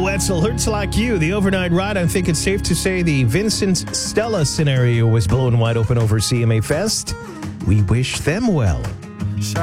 Wetzel, Hurts Like You, the overnight ride. I think it's safe to say the Vincent Stella scenario was blown wide open over CMA Fest. We wish them well.